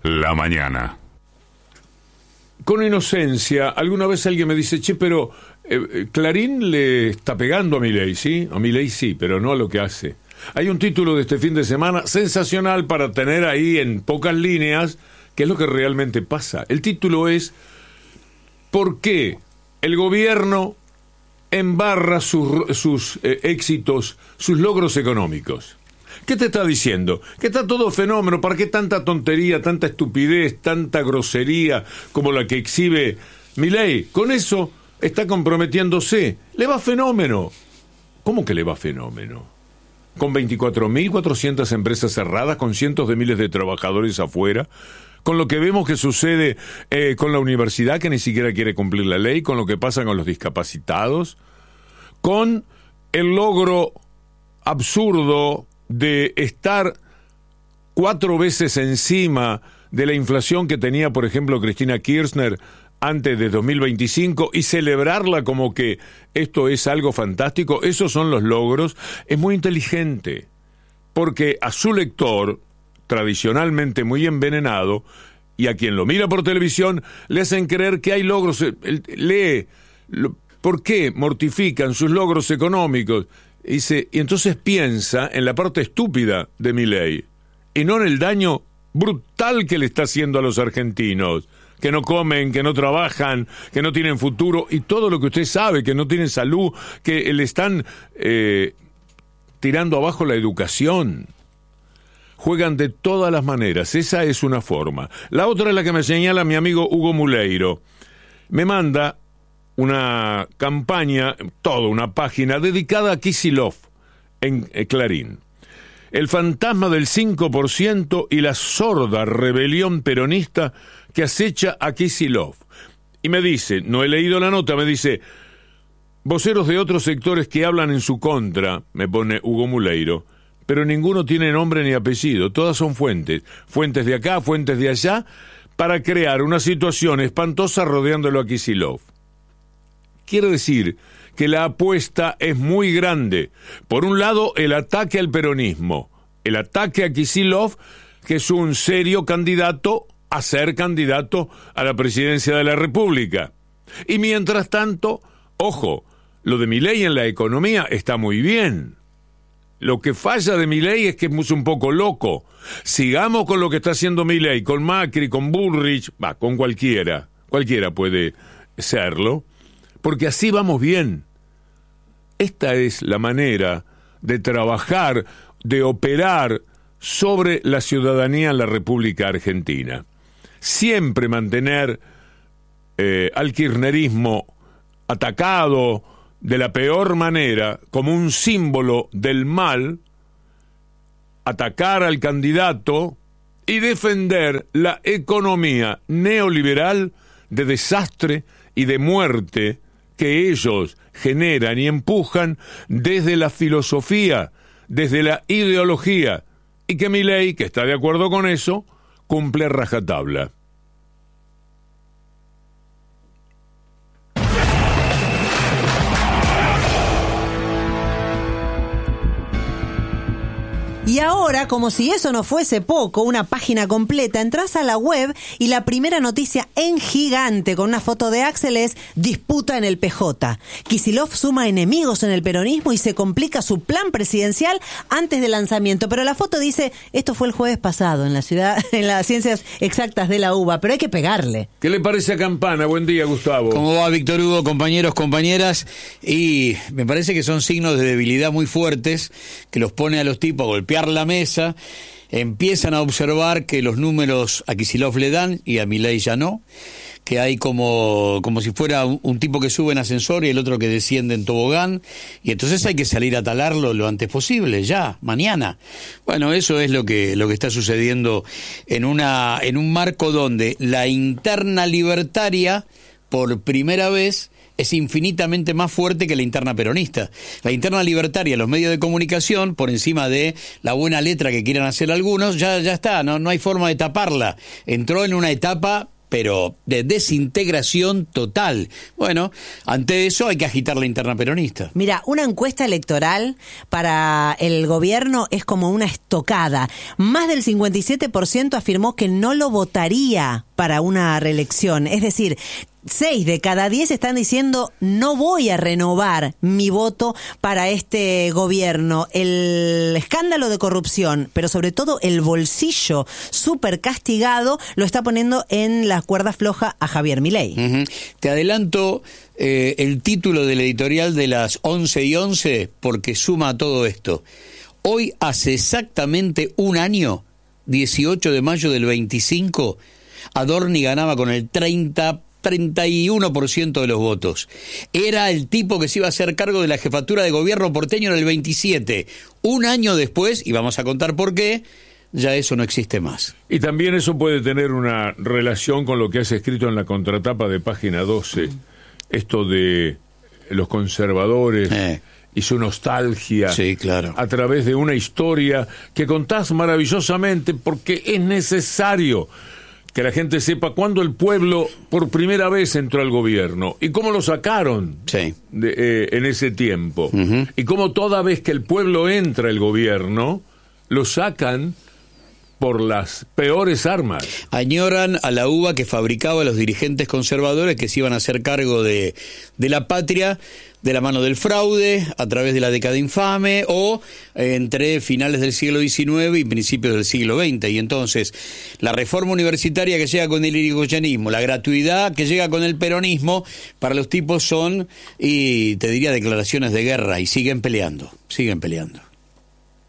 la mañana. Con inocencia, alguna vez alguien me dice, che, pero Clarín le está pegando a Milei, ¿sí? A Milei sí, pero no a lo que hace. Hay un título de este fin de semana sensacional para tener ahí en pocas líneas qué es lo que realmente pasa. El título es ¿por qué el gobierno embarra sus éxitos, sus logros económicos? ¿Qué te está diciendo? Que está todo fenómeno. ¿Para qué tanta tontería, tanta estupidez, tanta grosería como la que exhibe Milei? Con eso está comprometiéndose. Le va fenómeno. ¿Cómo que le va fenómeno? Con 24.400 empresas cerradas, con cientos de miles de trabajadores afuera, con lo que vemos que sucede con la universidad que ni siquiera quiere cumplir la ley, con lo que pasa con los discapacitados, con el logro absurdo de estar 4 veces encima de la inflación que tenía, por ejemplo, Cristina Kirchner antes de 2025 y celebrarla como que esto es algo fantástico. Esos son los logros. Es muy inteligente, porque a su lector, tradicionalmente muy envenenado, y a quien lo mira por televisión, le hacen creer que hay logros. Lee, ¿por qué mortifican sus logros económicos? Y entonces piensa en la parte estúpida de Milei, y no en el daño brutal que le está haciendo a los argentinos, que no comen, que no trabajan, que no tienen futuro, y todo lo que usted sabe, que no tienen salud, que le están tirando abajo la educación. Juegan de todas las maneras. Esa es una forma. La otra es la que me señala mi amigo Hugo Muleiro. Me manda una campaña, toda una página dedicada a Kicillof en Clarín. El fantasma del 5% y la sorda rebelión peronista que acecha a Kicillof. Y me dice, no he leído la nota, me dice, voceros de otros sectores que hablan en su contra, me pone Hugo Muleiro, pero ninguno tiene nombre ni apellido, todas son fuentes de acá, fuentes de allá, para crear una situación espantosa rodeándolo a Kicillof. Quiere decir que la apuesta es muy grande. Por un lado, el ataque al peronismo, el ataque a Kicillof, que es un serio candidato a ser candidato a la presidencia de la República. Y mientras tanto, ojo, lo de Milei en la economía está muy bien. Lo que falla de Milei es que es un poco loco. Sigamos con lo que está haciendo Milei, con Macri, con Bullrich, con cualquiera puede serlo, porque así vamos bien. Esta es la manera de trabajar, de operar sobre la ciudadanía en la República Argentina. Siempre mantener al kirchnerismo atacado de la peor manera, como un símbolo del mal, atacar al candidato y defender la economía neoliberal de desastre y de muerte que ellos generan y empujan desde la filosofía, desde la ideología, y que Milei, que está de acuerdo con eso, cumple rajatabla. Y ahora, como si eso no fuese poco, una página completa, entras a la web y la primera noticia en gigante con una foto de Axel es disputa en el PJ. Kicillof suma enemigos en el peronismo y se complica su plan presidencial antes del lanzamiento. Pero la foto dice, esto fue el jueves pasado en la ciudad, en las Ciencias Exactas de la UBA, pero hay que pegarle. ¿Qué le parece a Campana? Buen día, Gustavo. ¿Cómo va, Víctor Hugo, compañeros, compañeras? Y me parece que son signos de debilidad muy fuertes que los pone a los tipos a golpear la mesa, empiezan a observar que los números a Kicillof le dan y a Milei ya no, que hay como si fuera un tipo que sube en ascensor y el otro que desciende en tobogán, y entonces hay que salir a talarlo lo antes posible, ya, mañana. Bueno, eso es lo que está sucediendo en un marco donde la interna libertaria, por primera vez, es infinitamente más fuerte que la interna peronista. La interna libertaria, los medios de comunicación, por encima de la buena letra que quieran hacer algunos, ya está, no hay forma de taparla. Entró en una etapa pero de desintegración total. Bueno, ante eso hay que agitar la interna peronista. Mira, una encuesta electoral para el gobierno es como una estocada. Más del 57% afirmó que no lo votaría para una reelección. Es decir, 6 de cada 10 están diciendo no voy a renovar mi voto para este gobierno. El escándalo de corrupción, pero sobre todo el bolsillo súper castigado, lo está poniendo en la cuerda floja a Javier Milei. Uh-huh. Te adelanto el título del editorial de las 11:11 porque suma a todo esto. Hoy hace exactamente un año, 18 de mayo del 25, Adorni ganaba con el 31% de los votos. Era el tipo que se iba a hacer cargo de la jefatura de gobierno porteño en el 27. Un año después, y vamos a contar por qué, ya eso no existe más. Y también eso puede tener una relación con lo que has escrito en la contratapa de página 12, esto de los conservadores y su nostalgia, sí, claro, a través de una historia que contás maravillosamente, porque es necesario que la gente sepa cuándo el pueblo por primera vez entró al gobierno y cómo lo sacaron en ese tiempo. Uh-huh. Y cómo toda vez que el pueblo entra al gobierno, lo sacan por las peores armas. Añoran a la uva que fabricaba a los dirigentes conservadores que se iban a hacer cargo de la patria de la mano del fraude, a través de la década infame, o entre finales del siglo XIX y principios del siglo XX. Y entonces, la reforma universitaria que llega con el irigoyenismo, la gratuidad que llega con el peronismo, para los tipos son, y te diría, declaraciones de guerra, y siguen peleando.